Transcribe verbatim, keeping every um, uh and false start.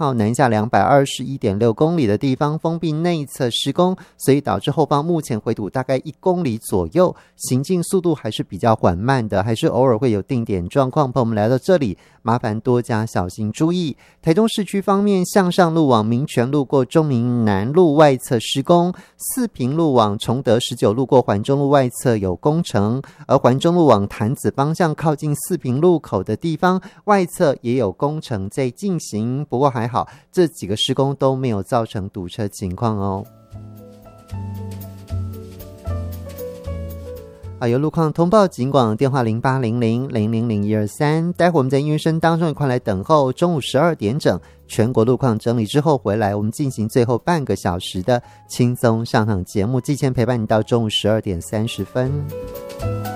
号南下两百二十一点六公里的地方封闭内侧施工，所以导致后方目前回堵大概一公里左右，行进速度还是比较缓慢的，还是偶尔会有定点状况。朋友们来到这里麻烦多加小心注意。台中市区方面，向上路往民权路过中民南路外侧施工，四平路往崇德十九路过环中路外侧有工程，而环中路往潭子方向靠近四平路口的地方外侧也有工程在进行，不过还好这几个施工都没有造成堵车情况哦。好，有路况通报警广电话零八零零零零零一二三，待会我们在音乐声当中一块来等候，中午十二点整全国路况整理之后回来，我们进行最后半个小时的轻松上场节目，之前陪伴你到中午十二点三十分。